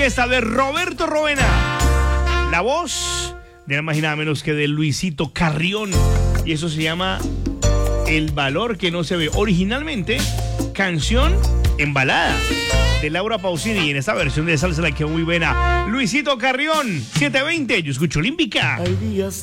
orquesta de Roberto Rovena. La voz de nada más y nada menos que de Luisito Carrión. Y eso se llama El valor que no se ve. Originalmente, canción en balada de Laura Pausini. Y en esta versión de salsa la quedó muy buena. Luisito Carrión, 720. Yo escucho Olímpica. Hay días